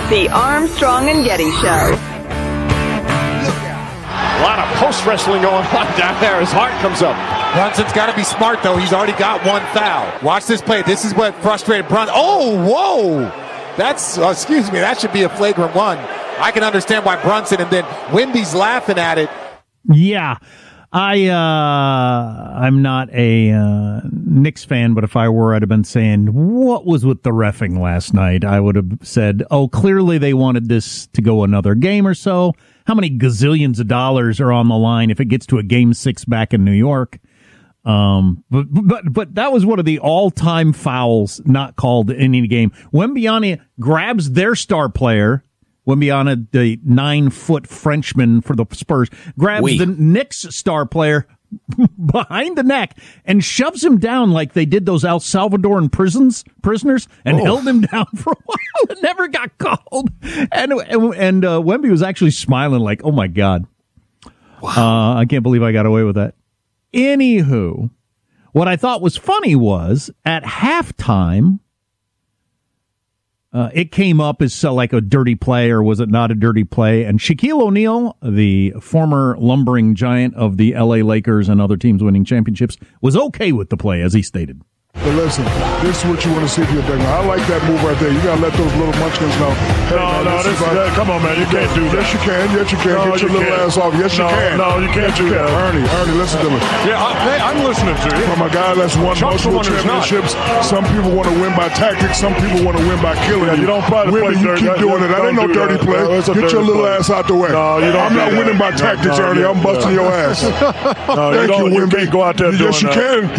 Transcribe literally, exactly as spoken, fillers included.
The Armstrong and Getty Show. A lot of post wrestling going on down there as Hart comes up. Brunson's got to be smart, though. He's already got one foul. Watch this play. This is what frustrated Brunson. Oh, whoa. That's, uh, excuse me, that should be a flagrant one. I can understand why Brunson, and then Wemby's laughing at it. Yeah. I, uh, I'm not a uh, Knicks fan, but if I were, I'd have been saying, what was with the reffing last night? I would have said, oh, clearly they wanted this to go another game or so. How many gazillions of dollars are on the line if it gets to a game six back in New York? Um, but, but, but that was one of the all-time fouls not called in any game. Wembanyama grabs their star player, Wembanyama, the nine-foot Frenchman for the Spurs, grabs oui. the Knicks star player behind the neck and shoves him down like they did those El Salvadoran prisons prisoners and oh. held him down for a while. It never got called. And, and, and uh, Wemby was actually smiling like, oh, my God. Wow. Uh, I can't believe I got away with that. Anywho, what I thought was funny was at halftime, uh, it came up as uh, like a dirty play, or was it not a dirty play? And Shaquille O'Neal, the former lumbering giant of the L A Lakers and other teams winning championships, was okay with the play, as he stated. But listen, this is what you want to see if you're big man. I like that move right there. You got to let those little munchkins know. Hey, no, man, no, this, this that, come on, man. You can't do that. Yes, you can. Yes, you can. No, Get your you little can't. ass off. Yes, you no, can. No, you can't yes, do you that. Can. Ernie, Ernie, listen to me. Yeah, I, hey, I'm listening to you. From a guy that's won Chuck's multiple championships, some people want to win by tactics. Some people want to win by killing yeah, you. don't play the Women, play you dirty. keep doing it. That ain't no do dirty that. play. No, Get your little play. ass out the way. No, you don't I'm do not that. winning by tactics, no, Ernie. no, I'm busting no. your ass. No, Thank you, you, you can't go out there doing Yes, you that. can.